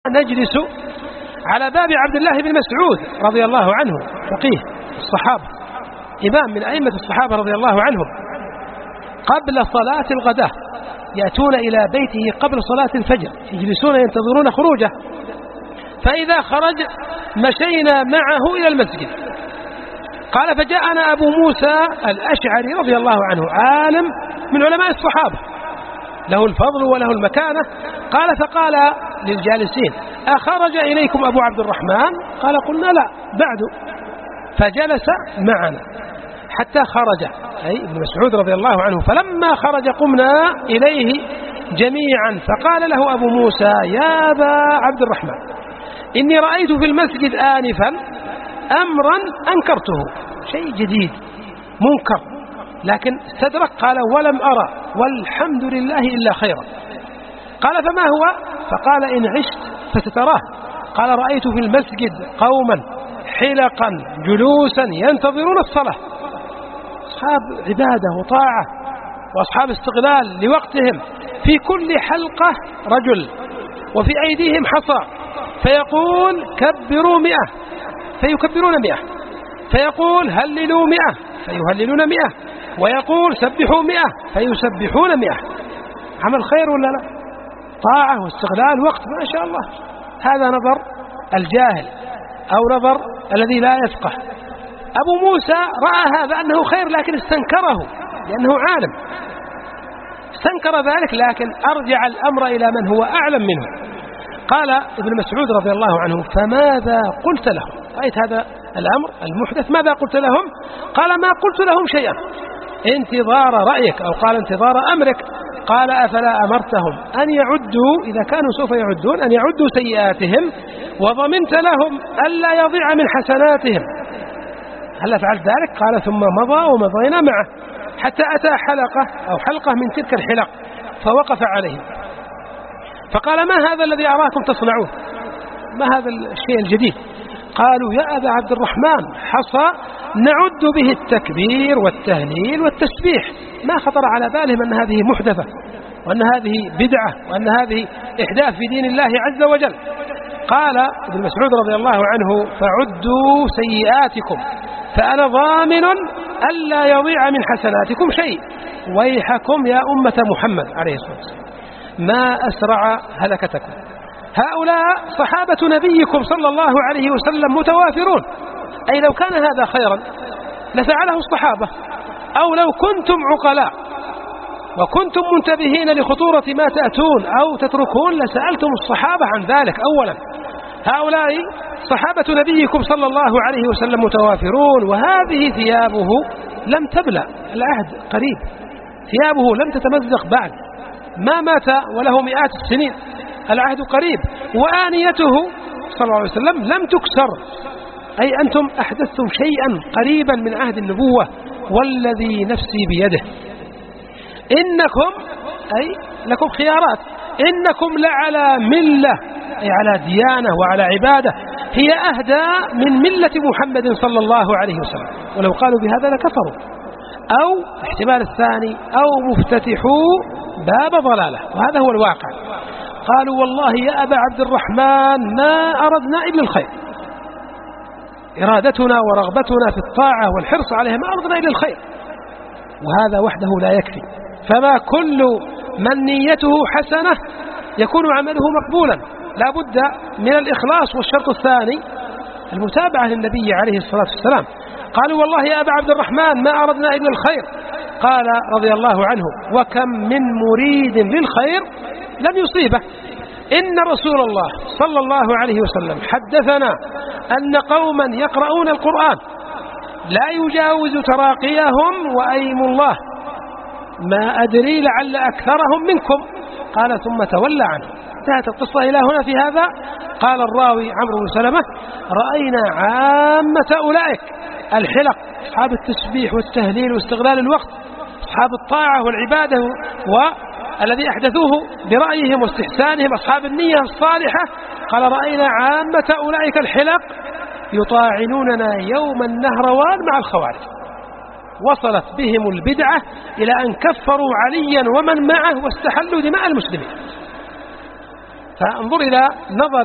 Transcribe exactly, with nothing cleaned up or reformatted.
نجلس على باب عبد الله بن مسعود رضي الله عنه، فقيه الصحابة، إمام من أئمة الصحابة رضي الله عنهم، قبل صلاة الغداء يأتون إلى بيته قبل صلاة الفجر، يجلسون ينتظرون خروجه، فإذا خرج مشينا معه إلى المسجد. قال فجاءنا أبو موسى الأشعري رضي الله عنه، عالم من علماء الصحابة، له الفضل وله المكانة. قال فقال للجالسين أخرج إليكم أبو عبد الرحمن؟ قال قلنا لا بعد. فجلس معنا حتى خرج، أي ابن مسعود رضي الله عنه. فلما خرج قمنا إليه جميعا، فقال له أبو موسى يا أبا عبد الرحمن إني رأيت في المسجد آنفا أمرا أنكرته، شيء جديد منكر، لكن استدرك قال ولم أرى والحمد لله إلا خيرا. قال فما هو؟ فقال إن عشت فستراه. قال رأيت في المسجد قوما حلقا جلوسا ينتظرون الصلاة، أصحاب عبادة وطاعة وأصحاب استغلال لوقتهم، في كل حلقة رجل وفي أيديهم حصى، فيقول كبروا مئة فيكبرون مئة، فيقول هللوا مئة فيهللون مئة، ويقول سبحوا مئة فيسبحون مئة. عمل خير ولا لا؟ طاعة واستغلال وقت ما شاء الله. هذا نظر الجاهل أو نظر الذي لا يفقه. أبو موسى رأى هذا أنه خير لكن استنكره لأنه عالم، استنكر ذلك، لكن أرجع الأمر إلى من هو أعلم منه. قال ابن مسعود رضي الله عنه فماذا قلت لهم؟ رأيت هذا الأمر المحدث، ماذا قلت لهم؟ قال ما قلت لهم شيئا، انتظار رأيك، أو قال انتظار أمرك. قال أفلا أمرتهم أن يعدوا، إذا كانوا سوف يعدون، أن يعدوا سيئاتهم، وضمنت لهم ألا يضيع من حسناتهم، هل فعلت ذلك؟ قال ثم مضى ومضينا معه حتى أتى حلقة أو حلقة من تلك الحلق، فوقف عليهم فقال ما هذا الذي أراكم تصنعون؟ ما هذا الشيء الجديد؟ قالوا يا أبا عبد الرحمن حصى نعد به التكبير والتهليل والتسبيح، ما خطر على بالهم أن هذه محدثة وأن هذه بدعة وأن هذه إحداث في دين الله عز وجل. قال ابن مسعود رضي الله عنه فعدوا سيئاتكم فأنا ضامن ألا يضيع من حسناتكم شيء، ويحكم يا أمة محمد عليه الصلاة والسلام ما أسرع هلكتكم. هؤلاء صحابة نبيكم صلى الله عليه وسلم متوافرون، أي لو كان هذا خيرا لفعله الصحابة، أو لو كنتم عقلاء وكنتم منتبهين لخطورة ما تأتون أو تتركون لسألتم الصحابة عن ذلك أولا. هؤلاء صحابة نبيكم صلى الله عليه وسلم متوافرون، وهذه ثيابه لم تبلى، العهد قريب، ثيابه لم تتمزق بعد، ما مات وله مئات السنين، العهد قريب، وآنيته صلى الله عليه وسلم لم تكسر، أي أنتم أحدثتم شيئا قريبا من عهد النبوة والذي نفسي بيده. إنكم أي لكم خيارات، إنكم لعلى ملة أي على ديانة وعلى عبادة هي أهدى من ملة محمد صلى الله عليه وسلم، ولو قالوا بهذا لكفروا. أو احتمال الثاني أو مفتتحوا باب ضلالة، وهذا هو الواقع. قالوا والله يا أبا عبد الرحمن ما أردنا إلا الخير، إرادتنا ورغبتنا في الطاعة والحرص عليها ما أردنا إلا الخير، وهذا وحده لا يكفي. فما كل من نيته حسنة يكون عمله مقبولا، لا بد من الإخلاص. والشرط الثاني المتابعة للنبي عليه الصلاة والسلام. قالوا والله يا أبا عبد الرحمن ما أردنا إلا الخير. قال رضي الله عنه وكم من مريد للخير لم يصيبه. إن رسول الله صلى الله عليه وسلم حدثنا أن قوما يقرؤون القرآن لا يجاوز تراقيهم وأيم الله ما أدري لعل أكثرهم منكم. قال ثم تولى عنه. انتهت القصة إلى هنا في هذا. قال الراوي عمرو بن سلمة رأينا عامة أولئك الحلق، أصحاب التسبيح والتهليل واستغلال الوقت، أصحاب الطاعة والعبادة والذي أحدثوه برأيهم واستحسانهم، أصحاب النية الصالحة. قال رأينا عامة أولئك الحلق يطاعنوننا يوم النهروان مع الخوارج. وصلت بهم البدعة إلى أن كفروا عليا ومن معه واستحلوا دماء المسلمين. فانظر إلى نظر